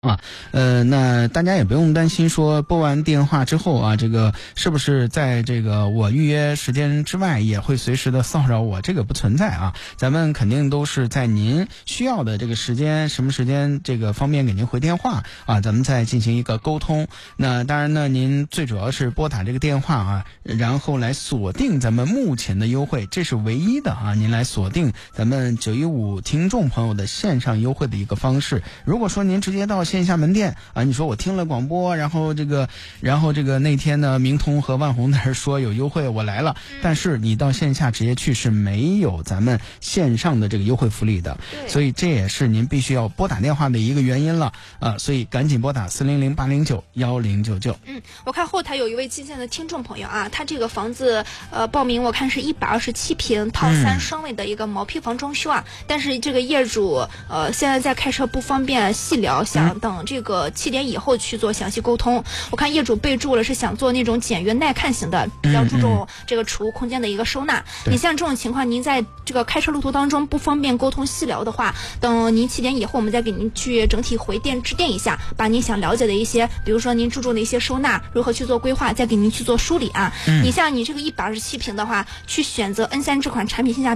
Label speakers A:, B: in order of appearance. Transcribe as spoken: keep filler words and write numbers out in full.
A: 啊，呃，那大家也不用担心说拨完电话之后啊，这个是不是在这个我预约时间之外也会随时的骚扰我，这个不存在啊。咱们肯定都是在您需要的这个时间，什么时间这个方便给您回电话啊，咱们再进行一个沟通。那当然呢，您最主要是拨打这个电话啊，然后来锁定咱们目前的优惠，这是唯一的啊，您来锁定咱们九一五听众朋友的线上优惠的一个方式。如果说您直接到线下门店啊，你说我听了广播，然后这个，然后这个那天呢，明通和万红在这说有优惠，我来了，嗯、但是你到线下直接去是没有咱们线上的这个优惠福利的，所以这也是您必须要拨打电话的一个原因了啊，所以赶紧拨打四零零八零九幺零九九。
B: 嗯，我看后台有一位进线的听众朋友啊，他这个房子呃报名我看是一百二十七平套三双卫的一个毛坯房装修啊，嗯、但是这个业主呃现在在开车不方便细聊，想等这个七点以后去做详细沟通。我看业主备注了是想做那种简约耐看型的，比较注重这个储物空间的一个收纳。嗯、你像这种情况，您在这个开车路途当中不方便沟通细聊的话，等您七点以后，我们再给您去整体回电致电一下，把您想了解的一些，比如说您注重的一些收纳如何去做规划，再给您去做梳理啊。嗯、你像你这个一百二十七平的话，去选择 N 三这款产品性价比